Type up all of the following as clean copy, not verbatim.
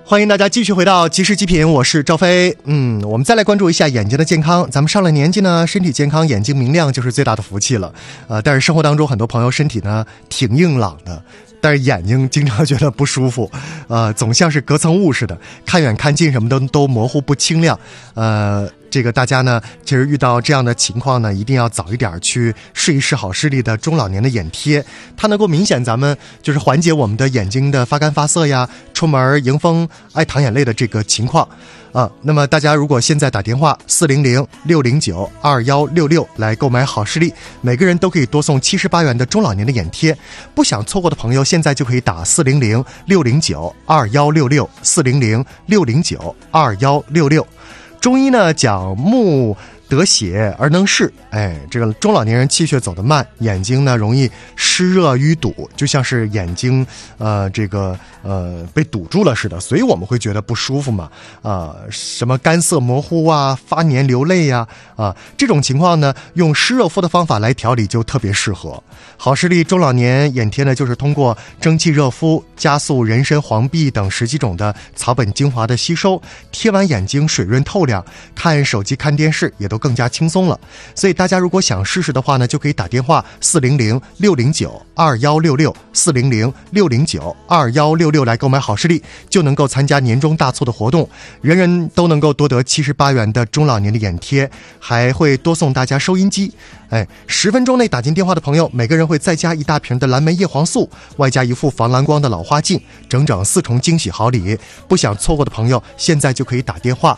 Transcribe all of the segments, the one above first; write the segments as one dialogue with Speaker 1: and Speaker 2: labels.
Speaker 1: 欢迎大家继续回到即时极品，我是赵飞。我们再来关注一下眼睛的健康。咱们上了年纪呢，身体健康、眼睛明亮就是最大的福气了。但是生活当中很多朋友身体呢挺硬朗的，但是眼睛经常觉得不舒服，总像是隔层雾似的，看远看近什么的都模糊不清亮。这个大家呢，其实遇到这样的情况呢，一定要早一点去试一试好视力的中老年的眼贴，它能够明显咱们就是缓解我们的眼睛的发干发涩呀，出门迎风爱淌眼泪的这个情况。那么大家如果现在打电话400-609-2166来购买好视力，每个人都可以多送78元的中老年的眼贴。不想错过的朋友，现在就可以打400-609-2166 400-609-2166。中医呢讲目得血而能视，这个中老年人气血走得慢，眼睛呢容易湿热淤堵，就像是眼睛被堵住了似的，所以我们会觉得不舒服嘛。什么干涩模糊啊，发黏流泪呀，这种情况呢，用湿热敷的方法来调理就特别适合。好视力中老年眼贴呢，就是通过蒸汽热敷，加速人参、黄碧等10几种的草本精华的吸收，贴完眼睛水润透亮，看手机看电视也都更加轻松了。所以大家如果想试试的话呢，就可以打电话400-609-2166 400-609-2166来购买好视力，就能够参加年终大促的活动，人人都能够夺得78元的中老年的眼贴，还会多送大家收音机。10分钟内打进电话的朋友，每个人会再加一大瓶的蓝莓叶黄素，外加一副防蓝光的老花镜，整整4重惊喜好礼。不想错过的朋友，现在就可以打电话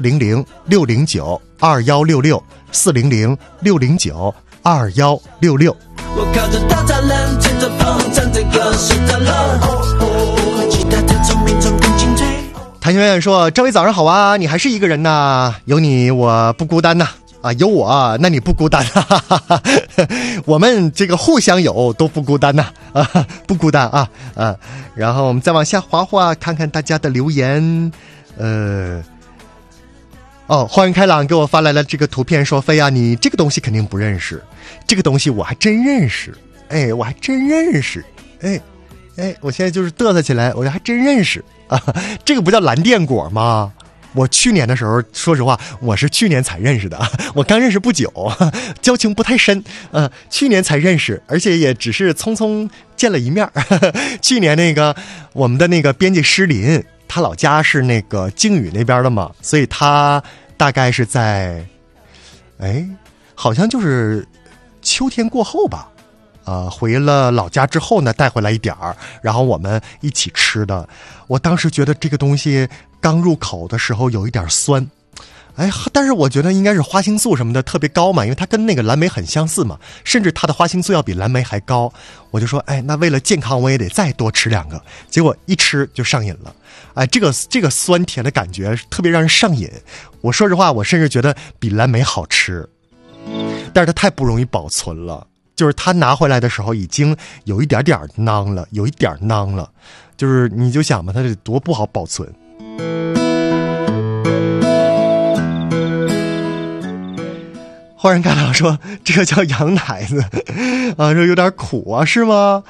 Speaker 1: 400-609-2166 400-609-2166。
Speaker 2: 我靠着大栅栏，牵着风，站这个是的了。期待着从命中更进退。
Speaker 1: 谭学院说：“赵伟早上好啊，你还是一个人呐？有你我不孤单呐。有我，那你不孤单啊。我们这个互相有都不孤单呐，不孤单啊。然后我们再往下滑滑，看看大家的留言。花园开朗给我发来了这个图片，说飞啊，你这个东西肯定不认识，这个东西我还真认识，我还真认识，我现在就是嘚瑟起来，我还真认识啊，这个不叫蓝靛果吗？我去年的时候，说实话，我是去年才认识的，我刚认识不久，交情不太深，去年才认识，而且也只是匆匆见了一面。去年我们的那个编辑施林，他老家是那个靖宇那边的嘛，所以他大概是在，好像就是秋天过后吧，回了老家之后呢，带回来一点儿，然后我们一起吃的。我当时觉得这个东西刚入口的时候有一点酸，但是我觉得应该是花青素什么的特别高嘛，因为它跟那个蓝莓很相似嘛，甚至它的花青素要比蓝莓还高。我就说，那为了健康我也得再多吃2个，结果一吃就上瘾了。这个酸甜的感觉特别让人上瘾。我说实话，我甚至觉得比蓝莓好吃，但是它太不容易保存了。就是他拿回来的时候已经有一点囊了，就是你就想吧，它得多不好保存。忽然看到说这个叫羊奶子说有点苦啊，是吗？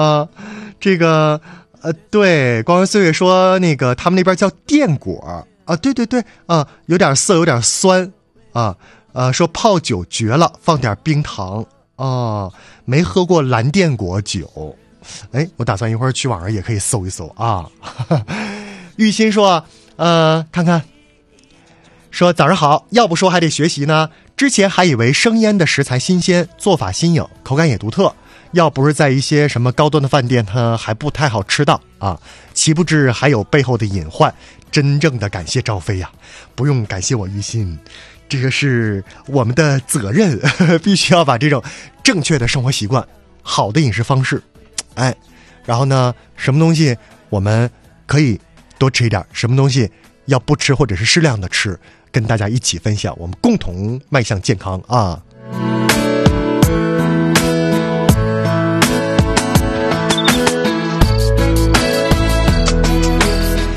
Speaker 1: 对，光辉岁月说那个他们那边叫靛果对，有点涩，有点酸说泡酒绝了，放点冰糖。没喝过蓝靛果酒，我打算一会儿去网上也可以搜一搜啊。玉鑫说，看看，说早上好，要不说还得学习呢。之前还以为生腌的食材新鲜，做法新颖，口感也独特，要不是在一些什么高端的饭店，它还不太好吃到啊。岂不知还有背后的隐患。真正的感谢赵飞呀，不用感谢我玉鑫。这个是我们的责任，必须要把这种正确的生活习惯、好的饮食方式，然后呢，什么东西我们可以多吃一点，什么东西要不吃或者是适量的吃，跟大家一起分享，我们共同迈向健康啊！玉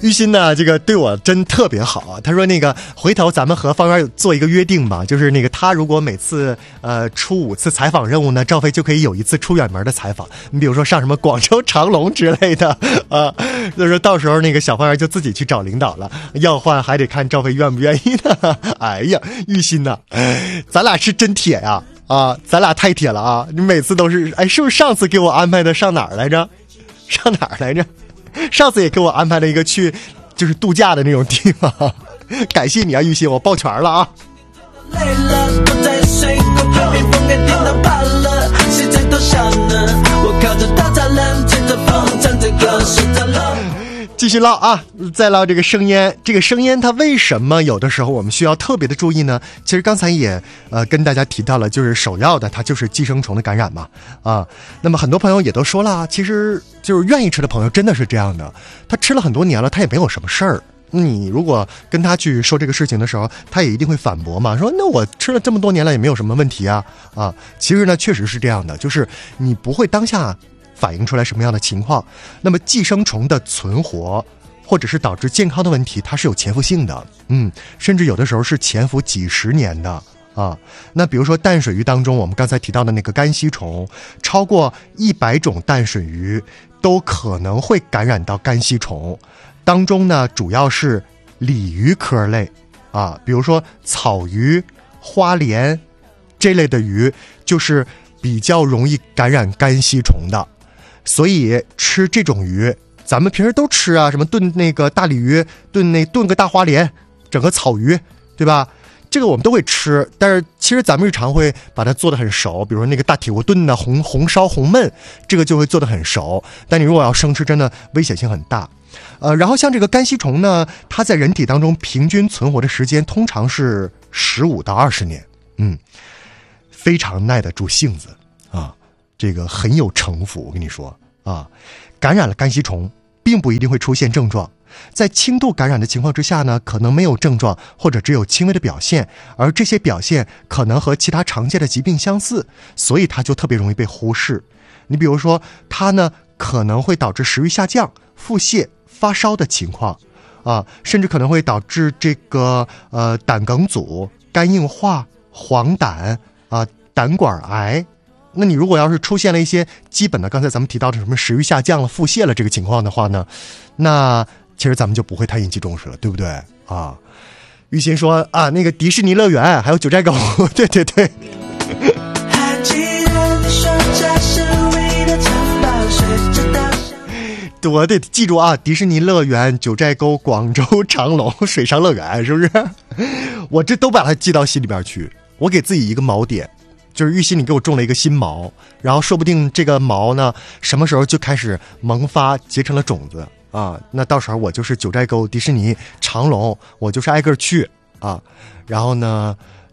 Speaker 1: 玉鑫呢，这个对我真特别好啊。他说那个回头咱们和方圆做一个约定吧，就是那个他如果每次出5次采访任务呢，赵飞就可以有1次出远门的采访。你比如说上什么广州长隆之类的啊，就是到时候那个小方圆就自己去找领导了，要换还得看赵飞愿不愿意呢。哎呀，玉鑫呐，咱俩是真铁呀！啊，咱俩太铁了啊！你每次都是，哎，是不是上次给我安排的上哪儿来着？上哪儿来着？上次也给我安排了一个去，就是度假的那种地方。感谢你啊，玉鑫，我抱拳了啊！
Speaker 2: 累了，都在睡过，隔壁风给电到怕了，谁在偷笑呢？我靠着大栅栏，吹着风，唱着歌，睡着了。
Speaker 1: 继续唠啊，再唠这个生烟。这个生烟它为什么有的时候我们需要特别的注意呢？其实刚才也跟大家提到了，就是首要的它就是寄生虫的感染嘛啊。那么很多朋友也都说了，其实就是愿意吃的朋友真的是这样的，他吃了很多年了，他也没有什么事儿。你如果跟他去说这个事情的时候，他也一定会反驳嘛，说那我吃了这么多年了也没有什么问题啊啊。其实呢确实是这样的，就是你不会当下反映出来什么样的情况。那么寄生虫的存活或者是导致健康的问题，它是有潜伏性的，甚至有的时候是潜伏几十年的啊。那比如说淡水鱼当中，我们刚才提到的那个肝吸虫，超过100种淡水鱼都可能会感染到肝吸虫。当中呢，主要是鲤鱼科类啊，比如说草鱼、花鲢这类的鱼，就是比较容易感染肝吸虫的。所以吃这种鱼，咱们平时都吃啊，什么炖那个大鲤鱼，炖个大花鲢，整个草鱼，对吧？这个我们都会吃，但是其实咱们日常会把它做得很熟，比如说那个大铁锅炖的红烧红焖，这个就会做得很熟。但你如果要生吃，真的危险性很大。然后像这个肝吸虫呢，它在人体当中平均存活的时间通常是15到20年，非常耐得住性子啊，这个很有城府。我跟你说啊，感染了肝吸虫并不一定会出现症状，在轻度感染的情况之下呢，可能没有症状或者只有轻微的表现，而这些表现可能和其他常见的疾病相似，所以它就特别容易被忽视。你比如说它呢可能会导致食欲下降、腹泻、发烧的情况啊，甚至可能会导致这个胆梗阻、肝硬化、黄疸啊、胆管癌。那你如果要是出现了一些基本的刚才咱们提到的什么食欲下降了、腹泻了这个情况的话呢，那其实咱们就不会太引起重视了，对不对啊？玉鑫说啊，那个迪士尼乐园还有九寨沟，对对对。
Speaker 2: 还记得你说这是唯一的城堡，睡着大象。
Speaker 1: 我得记住啊，迪士尼乐园、九寨沟、广州长隆水上乐园，是不是？我这都把它记到心里边去。我给自己一个锚点，就是玉鑫你给我种了一个新毛，然后说不定这个毛呢什么时候就开始萌发结成了种子啊，那到时候我就是九寨沟、迪士尼、长隆，我就是挨个去啊。然后呢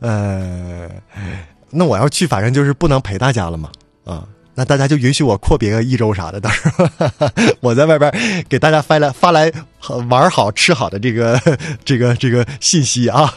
Speaker 1: 那我要去反正就是不能陪大家了嘛啊，那大家就允许我阔别个1周啥的，到时候我在外边给大家发来玩好吃好的这个信息啊。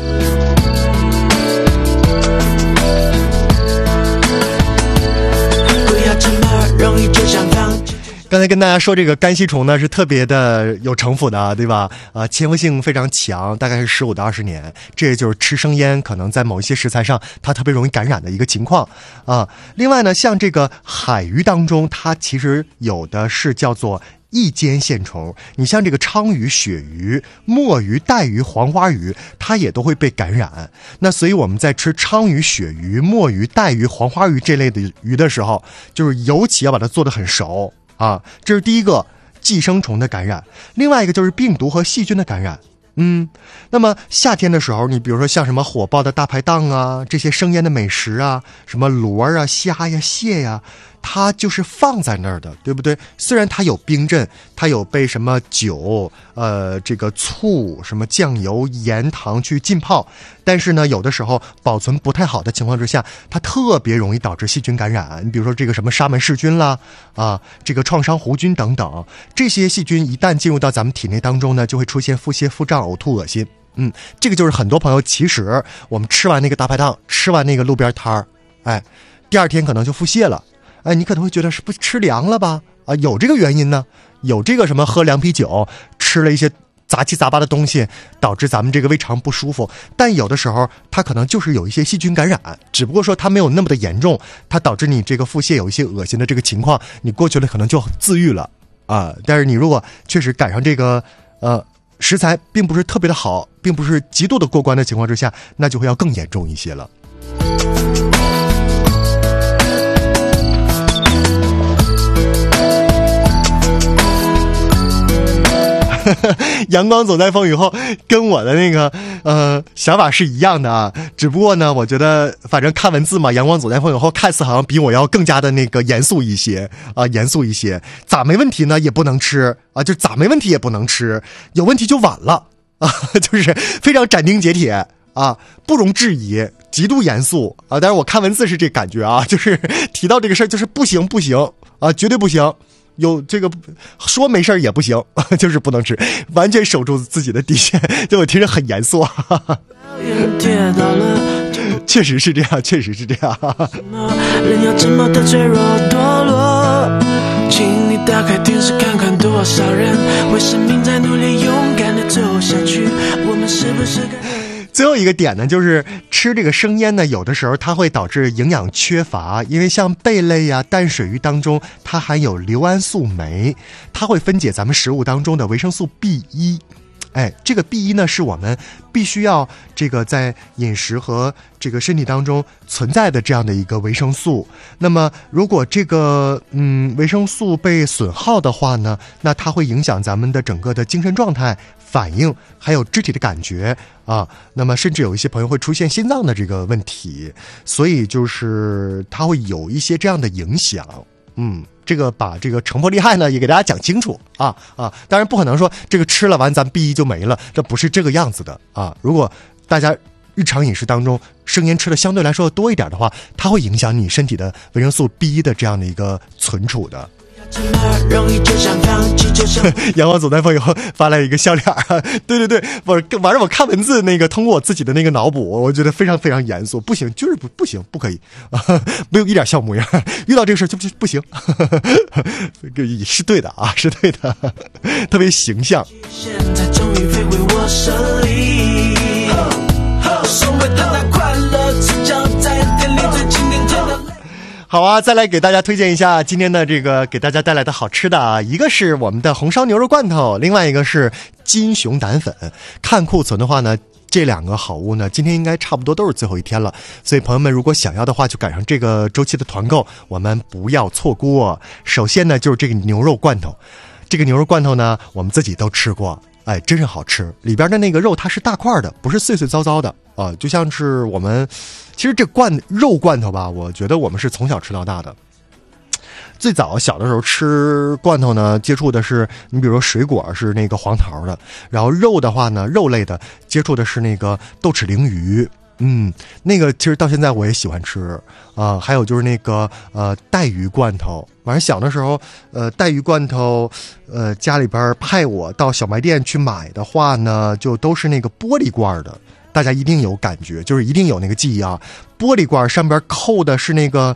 Speaker 1: 刚才跟大家说这个肝吸虫呢是特别的有城府的，对吧？潜伏性非常强，大概是15到20年，这也就是吃生腌可能在某一些食材上它特别容易感染的一个情况啊。另外呢，像这个海鱼当中，它其实有的是叫做异尖线虫，你像这个鲳鱼、鳕鱼、墨鱼、带鱼、黄花鱼，它也都会被感染。那所以我们在吃鲳鱼、鳕鱼、墨鱼、带鱼、黄花鱼这类的鱼的时候，就是尤其要把它做得很熟啊。这是第一个寄生虫的感染，另外一个就是病毒和细菌的感染。那么夏天的时候，你比如说像什么火爆的大排档啊，这些生腌的美食啊，什么螺啊、虾呀、蟹呀，它就是放在那儿的，对不对？虽然它有冰镇，它有被什么酒、这个醋、什么酱油、盐、糖去浸泡，但是呢，有的时候保存不太好的情况之下，它特别容易导致细菌感染。你比如说这个什么沙门氏菌啦，这个创伤弧菌等等，这些细菌一旦进入到咱们体内当中呢，就会出现腹泻、腹胀、呕吐、恶心。这个就是很多朋友其实我们吃完那个大排档，吃完那个路边摊儿，第二天可能就腹泻了。你可能会觉得是不是吃凉了吧？有这个原因呢，有这个什么喝凉啤酒、 吃了一些杂七杂八的东西，导致咱们这个胃肠不舒服。但有的时候它可能就是有一些细菌感染，只不过说它没有那么的严重，它导致你这个腹泻有一些恶心的这个情况，你过去了可能就自愈了啊。但是你如果确实赶上这个食材并不是特别的好，并不是极度的过关的情况之下，那就会要更严重一些了。阳光总在风雨后，跟我的那个想法是一样的啊，只不过呢，我觉得反正看文字嘛，阳光总在风雨后看似好像比我要更加的那个严肃一些啊，严肃一些。咋没问题呢？也不能吃啊，就咋没问题也不能吃，有问题就晚了啊，就是非常斩钉截铁啊，不容置疑，极度严肃啊。但是我看文字是这感觉啊，就是提到这个事儿就是不行啊，绝对不行。有这个说没事也不行，就是不能吃，完全守住自己的底线，就我听着很严肃。确实是这样，确实是这样。人要这么的脆弱堕落，请你打开电视看看多少人为生命在努力勇敢的走下去，我们是不是最后一个点呢，就是吃这个生腌呢，有的时候它会导致营养缺乏，因为像贝类呀、淡水鱼当中，它含有硫胺素酶，它会分解咱们食物当中的维生素 B1。这个 B1呢，是我们必须要这个在饮食和这个身体当中存在的这样的一个维生素。那么如果这个维生素被损耗的话呢，那它会影响咱们的整个的精神状态、反应，还有肢体的感觉啊。那么甚至有一些朋友会出现心脏的这个问题，所以就是它会有一些这样的影响。这个把这个成破利害呢也给大家讲清楚啊。当然不可能说这个吃了完咱 B1就没了，这不是这个样子的啊。如果大家日常饮食当中生腌吃的相对来说多一点的话，它会影响你身体的维生素 B1的这样的一个存储的。阳光总在风以后发来一个笑脸，对，晚上我看文字那个，通过我自己的那个脑补，我觉得非常非常严肃，不行，就是不行，不可以，没有一点笑模样，遇到这个事就不行，是对的啊，是对的，特别形象。现在终于飞回我手里，送给他那快乐，赤脚在店里最经典的。好啊，再来给大家推荐一下今天的这个给大家带来的好吃的啊，一个是我们的红烧牛肉罐头，另外一个是金熊胆粉。看库存的话呢，这两个好物呢，今天应该差不多都是最后一天了，所以朋友们如果想要的话，就赶上这个周期的团购，我们不要错过。首先呢，就是这个牛肉罐头，这个牛肉罐头呢，我们自己都吃过。真是好吃，里边的那个肉它是大块的，不是碎碎糟糟的啊，就像是我们其实这肉罐头吧，我觉得我们是从小吃到大的。最早小的时候吃罐头呢，接触的是你比如说水果是那个黄桃的，然后肉的话呢，肉类的接触的是那个豆豉鲮鱼。那个其实到现在我也喜欢吃啊，还有就是那个带鱼罐头。反正小的时候带鱼罐头家里边派我到小卖店去买的话呢，就都是那个玻璃罐的，大家一定有感觉，就是一定有那个记忆啊。玻璃罐上边扣的是那个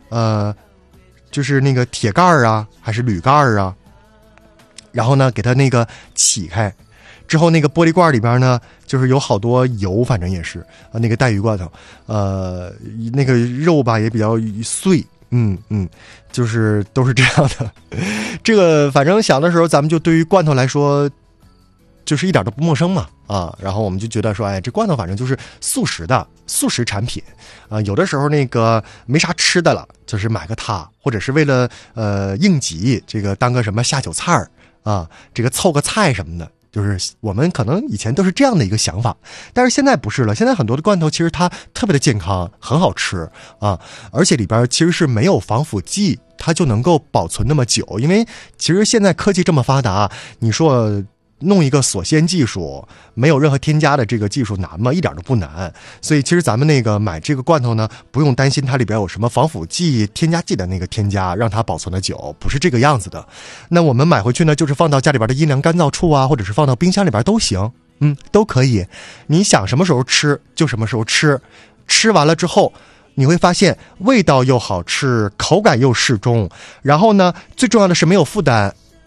Speaker 1: 就是那个铁盖啊还是铝盖啊，然后呢给它那个起开之后，那个玻璃罐里边呢，就是有好多油，反正也是那个带鱼罐头，那个肉吧也比较碎，就是都是这样的。这个反正小的时候，咱们就对于罐头来说，就是一点都不陌生嘛啊。然后我们就觉得说，这罐头反正就是速食产品啊。有的时候那个没啥吃的了，就是买个它，或者是为了应急，这个当个什么下酒菜啊，这个凑个菜什么的。就是我们可能以前都是这样的一个想法，但是现在不是了。现在很多的罐头其实它特别的健康，很好吃啊，而且里边其实是没有防腐剂，它就能够保存那么久。因为其实现在科技这么发达，你说弄一个锁鲜技术，没有任何添加的这个技术难吗？一点都不难。所以其实咱们那个买这个罐头呢，不用担心它里边有什么防腐剂、添加剂的那个添加，让它保存的久，不是这个样子的。那我们买回去呢，就是放到家里边的阴凉干燥处啊，或者是放到冰箱里边都行，都可以。你想什么时候吃就什么时候吃，吃完了之后你会发现味道又好吃，口感又适中，然后呢最重要的是没有负担。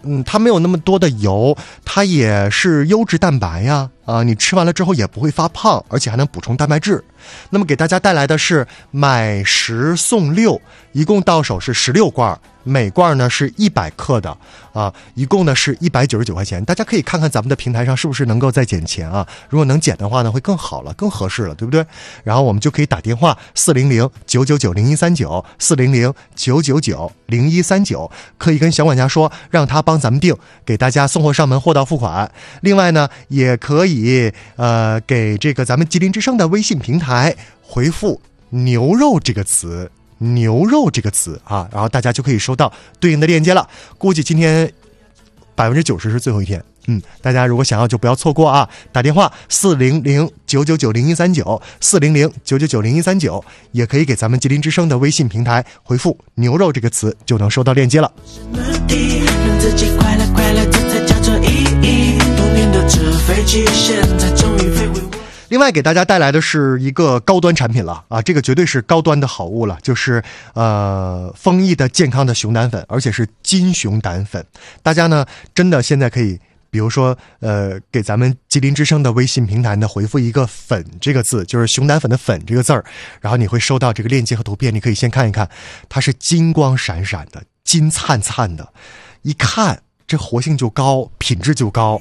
Speaker 1: 它没有那么多的油，它也是优质蛋白呀，你吃完了之后也不会发胖，而且还能补充蛋白质。那么给大家带来的是买10送6，一共到手是16罐，每罐呢是100克的一共呢是199块钱。大家可以看看咱们的平台上是不是能够再减钱啊？如果能减的话呢，会更好了，更合适了，对不对？然后我们就可以打电话400-999-0139 400-999-0139，可以跟小管家说，让他帮咱们订，给大家送货上门，货到付款。另外呢，也可以给这个咱们吉林之声的微信平台回复牛肉这个词，牛肉这个词然后大家就可以收到对应的链接了。估计今天90%是最后一天，大家如果想要就不要错过啊！打电话400-999-0139 400-999-0139，也可以给咱们吉林之声的微信平台回复牛肉这个词，就能收到链接了。
Speaker 2: 让自己快乐快乐，这才叫做意义。多年的纸飞机，现在终于飞回。
Speaker 1: 另外给大家带来的是一个高端产品了这个绝对是高端的好物了，就是丰益的健康的熊胆粉，而且是金熊胆粉。大家呢真的现在可以比如说给咱们吉林之声的微信平台呢回复一个粉这个字，就是熊胆粉的粉这个字儿，然后你会收到这个链接和图片，你可以先看一看，它是金光闪闪的，金灿灿的，一看这活性就高，品质就高。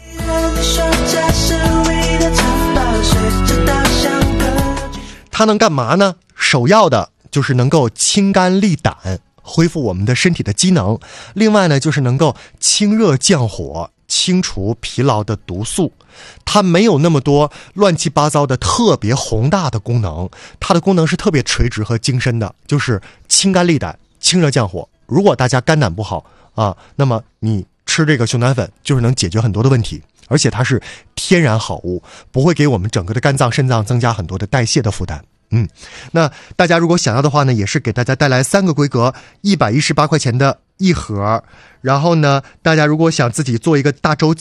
Speaker 1: 它能干嘛呢？首要的就是能够清肝利胆，恢复我们的身体的机能。另外呢，就是能够清热降火，清除疲劳的毒素。它没有那么多乱七八糟的特别宏大的功能，它的功能是特别垂直和精深的，就是清肝利胆，清热降火。如果大家肝胆不好那么你吃这个熊胆粉就是能解决很多的问题，而且它是天然好物，不会给我们整个的肝脏肾脏增加很多的代谢的负担。那大家如果想要的话呢，也是给大家带来3个规格，118块钱的一盒。然后呢，大家如果想自己做一个大周